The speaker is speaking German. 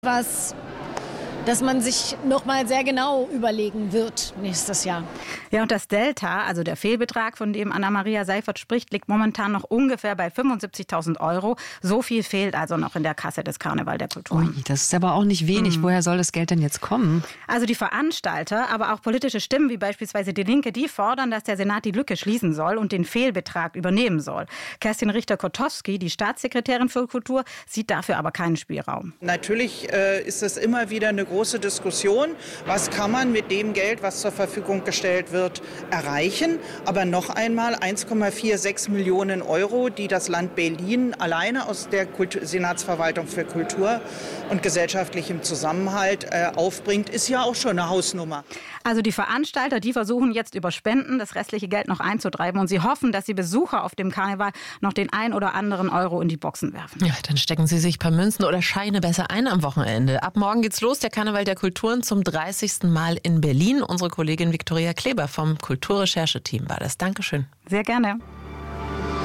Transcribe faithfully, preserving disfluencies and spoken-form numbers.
Was, dass man sich noch mal sehr genau überlegen wird nächstes Jahr. Ja, und das Delta, also der Fehlbetrag, von dem Anna-Maria Seifert spricht, liegt momentan noch ungefähr bei fünfundsiebzigtausend Euro. So viel fehlt also noch in der Kasse des Karneval der Kulturen. Ui, das ist aber auch nicht wenig. Mhm. Woher soll das Geld denn jetzt kommen? Also die Veranstalter, aber auch politische Stimmen wie beispielsweise die Linke, die fordern, dass der Senat die Lücke schließen soll und den Fehlbetrag übernehmen soll. Kerstin Richter-Kotowski, die Staatssekretärin für Kultur, sieht dafür aber keinen Spielraum. Natürlich äh, ist es immer wieder eine große Diskussion. Was kann man mit dem Geld, was zur Verfügung gestellt wird, erreichen? Aber noch einmal eins Komma sechsundvierzig Millionen Euro, die das Land Berlin alleine aus der Kultur- Senatsverwaltung für Kultur und gesellschaftlichem Zusammenhalt äh, aufbringt, ist ja auch schon eine Hausnummer. Also die Veranstalter, die versuchen jetzt über Spenden das restliche Geld noch einzutreiben und sie hoffen, dass die Besucher auf dem Karneval noch den ein oder anderen Euro in die Boxen werfen. Ja, dann stecken sie sich ein paar Münzen oder Scheine besser ein am Wochenende. Ab morgen geht's los, der Karneval der Kulturen zum dreißigsten Mal in Berlin. Unsere Kollegin Viktoria Kleber vom Kulturrechercheteam war das. Dankeschön. Sehr gerne.